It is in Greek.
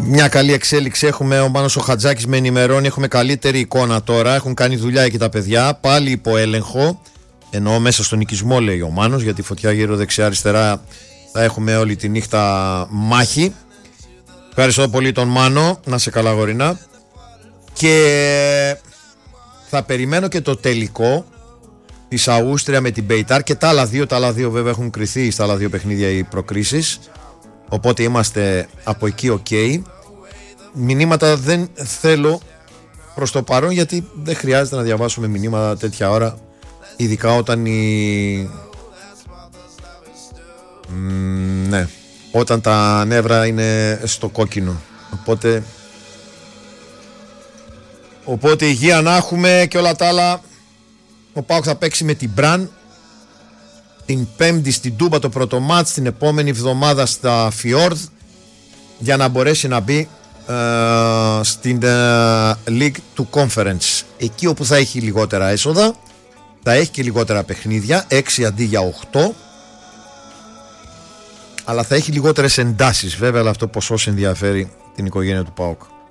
Μια καλή εξέλιξη έχουμε. Ο Μάνος ο Χατζάκης με ενημερώνει. Έχουμε καλύτερη εικόνα τώρα. Έχουν κάνει δουλειά εκεί τα παιδιά. Πάλι υπό έλεγχο. Εννοώ μέσα στον οικισμό, λέει ο Μάνος, γιατί φωτιά γύρω δεξιά-αριστερά θα έχουμε όλη τη νύχτα μάχη. Ευχαριστώ πολύ τον Μάνο. Να σε καλά, γορίνα. Και θα περιμένω και το τελικό της Αούστρια με την Μπεϊτάρ και τα άλλα δύο βέβαια έχουν κριθεί στα άλλα δύο παιχνίδια οι προκρίσεις. Οπότε είμαστε από εκεί ok. Μηνύματα δεν θέλω προς το παρόν, γιατί δεν χρειάζεται να διαβάσουμε μηνύματα τέτοια ώρα, ειδικά όταν όταν τα νεύρα είναι στο κόκκινο. Οπότε υγεία να έχουμε και όλα τα άλλα. Ο ΠΑΟΚ θα παίξει με την Μπραν την Πέμπτη στην Τούμπα το πρώτο μάτς, την επόμενη εβδομάδα στα Φιόρδ, για να μπορέσει να μπει στην League του Conference. Εκεί όπου θα έχει λιγότερα έσοδα, θα έχει και λιγότερα παιχνίδια, 6 αντί για 8, αλλά θα έχει λιγότερες εντάσεις βέβαια, αλλά αυτό ποσός ενδιαφέρει την οικογένεια του ΠΑΟΚ.